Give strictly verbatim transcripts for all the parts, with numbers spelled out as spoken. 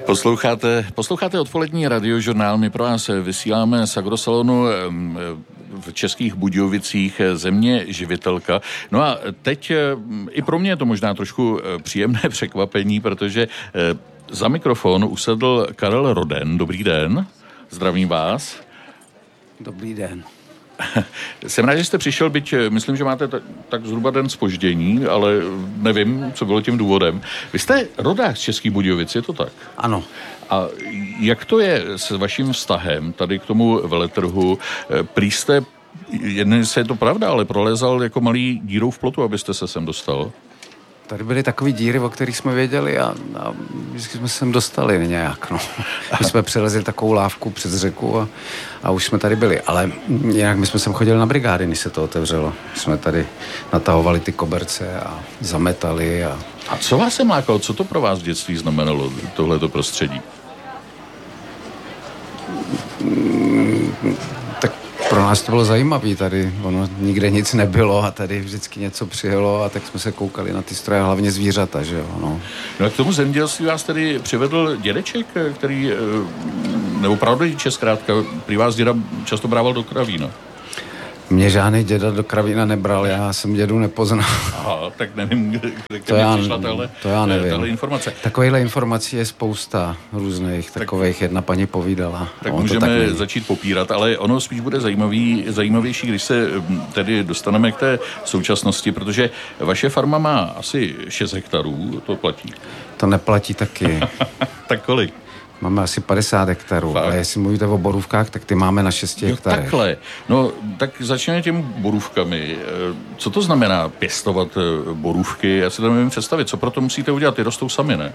Posloucháte, posloucháte odpolední radiožurnál. My pro vás vysíláme z agrosalonu v Českých Budějovicích, země živitelka. No a teď i pro mě je to možná trošku příjemné překvapení, protože za mikrofon usedl Karel Roden. Dobrý den, zdravím vás. Dobrý den. Jsem rád, že jste přišel, byť myslím, že máte tak, tak zhruba den zpoždění, ale nevím, co bylo tím důvodem. Vy jste rodák z Českých Budějovic, je to tak? Ano. A jak to je s vaším vztahem tady k tomu veletrhu? Prý jste, jen se je to pravda, ale prolézal jako malý dírou v plotu, abyste se sem dostal? Tady byly takový díry, o kterých jsme věděli a, a vždycky jsme se sem dostali nějak, no. My jsme přelezli takovou lávku přes řeku a, a už jsme tady byli, ale jinak my jsme sem chodili na brigády, než se to otevřelo. Jsme tady natahovali ty koberce a zametali a... A co vás sem lákalo? Co to pro vás v dětství znamenalo, tohleto prostředí? Tak pro nás to bylo zajímavé tady, ono nikde nic nebylo a tady vždycky něco přijelo a tak jsme se koukali na ty stroje, hlavně zvířata, že jo, no. No a k tomu zemědělství vás tedy přivedl dědeček, který, nebo prarodiče zkrátka, prý vás děda často brával do Kravína. Mě žádný děda do Kravína nebral, já jsem dědu nepoznal. Aha, tak nevím, kde, kde to já, přišla tahle, to já nevím. tahle informace. Takovýchhle informací je spousta různých, tak, takových, jedna paní povídala. Tak můžeme tak začít popírat, ale ono spíš bude zajímavý, zajímavější, když se tedy dostaneme k té současnosti, protože vaše farma má asi šest hektarů, to platí. To neplatí taky. Tak kolik? Máme asi padesát hektarů, ale jestli mluvíte o borůvkách, tak ty máme na šesti hektarech. Takhle. No, tak začneme těmi borůvkami. Co to znamená pěstovat borůvky? Já si to nevím představit. Co pro to musíte udělat? Ty rostou sami, ne?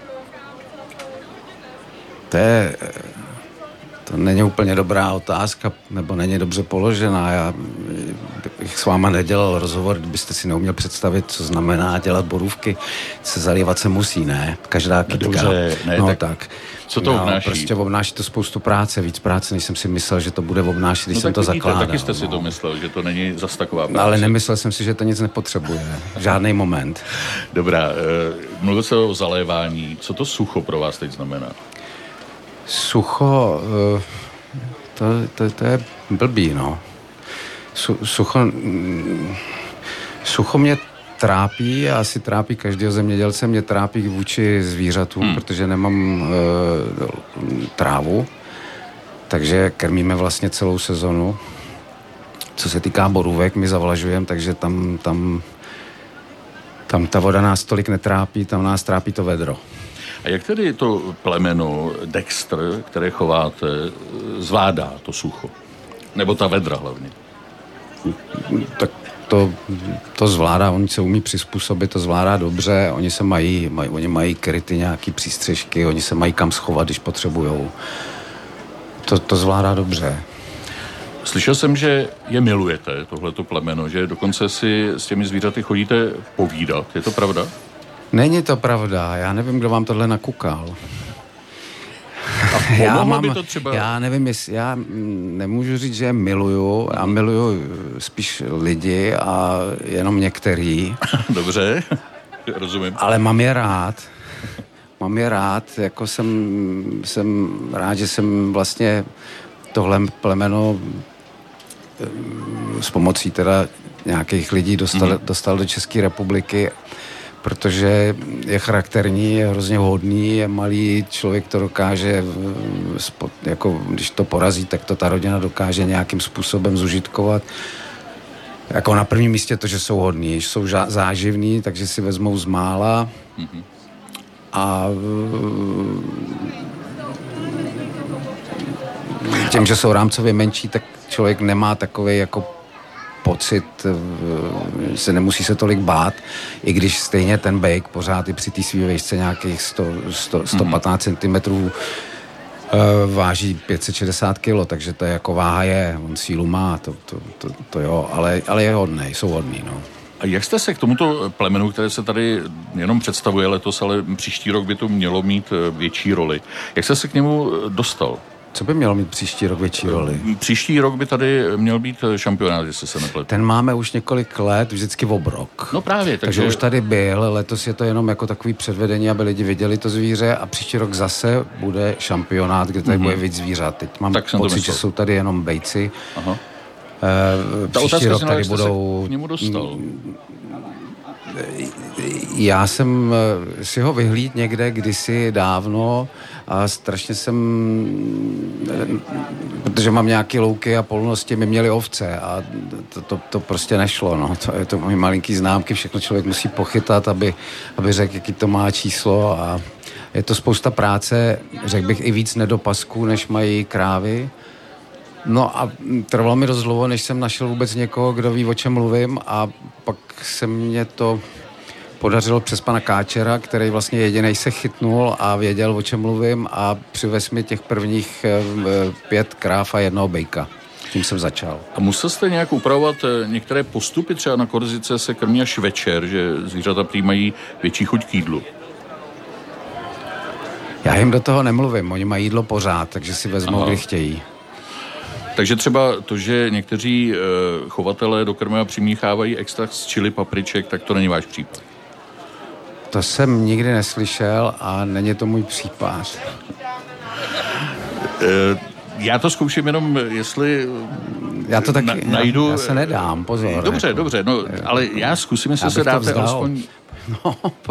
To je... To není úplně dobrá otázka, nebo není dobře položená. Já bych s váma nedělal rozhovor, kdybyste si neuměl představit, co znamená dělat borůvky. Se zalívat se musí, ne? Každá kytka. Dobře, ne, no tak, tak. Co to no, obnáší? Prostě obnáší to spoustu práce, víc práce, než jsem si myslel, že to bude obnášet, když no, jsem to vidíte, zakládal. Taky jste si no. to myslel, že to není zas taková práce. No, ale nemyslel jsem si, že to nic nepotřebuje. V žádný moment. Dobrá, mluvil se o zalévání. Co to sucho pro vás teď znamená? Sucho, to, to, to je blbý, no. Su, sucho, sucho mě trápí a asi trápí každého zemědělce, mě trápí vůči zvířatům, hmm. protože nemám e, trávu, takže krmíme vlastně celou sezonu. Co se týká borůvek, my zavlažujeme, takže tam, tam, tam ta voda nás tolik netrápí, tam nás trápí to vedro. A jak tedy to plemeno Dexter, které chováte, zvládá to sucho? Nebo ta vedra hlavně? Tak to, to zvládá, oni se umí přizpůsobit, to zvládá dobře, oni se mají, mají oni mají kryty nějaký přístřežky, oni se mají kam schovat, když potřebujou. To, to zvládá dobře. Slyšel jsem, že je milujete, tohleto plemeno, že dokonce si s těmi zvířaty chodíte povídat. Je to pravda? Není to pravda, já nevím, kdo vám tohle nakukal. A já mám, by to třeba... Já nevím, jestli, já nemůžu říct, že je miluju, já miluju spíš lidi a jenom některý. Dobře, rozumím. Ale mám je rád, mám je rád, jako jsem, jsem rád, že jsem vlastně tohle plemeno s pomocí teda nějakých lidí dostal, mm-hmm. dostal do České republiky, protože je charakterní, je hrozně hodný, je malý, člověk to dokáže, jako když to porazí, tak to ta rodina dokáže nějakým způsobem zužitkovat. Jako na prvním místě to, že jsou hodní, že jsou záživní, takže si vezmou z mála mm-hmm. a tím, že jsou rámcově menší, tak člověk nemá takový jako pocit, se nemusí se tolik bát, i když stejně ten bejk pořád i při té svý výšce nějakých sto, sto, sto patnáct centimetrů váží pět set šedesát kilo, takže to je jako váha je, on sílu má, to, to, to, to jo, ale, ale je hodnej, jsou hodný, no. A jak jste se k tomuto plemenu, které se tady jenom představuje letos, ale příští rok by to mělo mít větší roli, jak jste se k němu dostal? Co by mělo mít příští rok větší roli? Příští rok by tady měl být šampionát, jestli se nepletu. Ten máme už několik let, vždycky v obrok. No právě. Takže... takže už tady byl, letos je to jenom jako takový předvedení, aby lidi viděli to zvíře a příští rok zase bude šampionát, kde tady mm-hmm. bude víc zvířat. Teď mám pocit, že jsou tady jenom bejci. Aha. E, Ta příští rok tady budou... Se k němu dostal. Já jsem si ho vyhlídl někde kdysi dávno a strašně jsem, protože mám nějaké louky a polnosti, my měli ovce a to, to, to prostě nešlo, no. To je to moje malinký známky, všechno člověk musí pochytat, aby, aby řekl, jaký to má číslo a je to spousta práce, řekl bych i víc nedopasků, než mají krávy. No a trvalo mi dost dlouho, než jsem našel vůbec někoho, kdo ví, o čem mluvím a pak se mě to podařilo přes pana Káčera, který vlastně jedinej se chytnul a věděl, o čem mluvím a přivez mi těch prvních pět kráv a jednoho bejka. Tím jsem začal. A musel jste nějak upravovat některé postupy? Třeba na Korzice se krmí až večer, že zvířata prý mají větší chuť k jídlu. Já jim do toho nemluvím, oni mají jídlo pořád, takže si vezmou, Aha. kdy chtějí. Takže třeba to, že někteří e, chovatelé do krmiva přimíchávají extrakt z chili papriček, tak to není váš případ? To jsem nikdy neslyšel a není to můj případ. E, já to zkouším jenom, jestli já to taky, na, najdu... Já se nedám, pozor. Dobře, jako, dobře, no, ale já zkusím, jestli se dáte alespoň... No,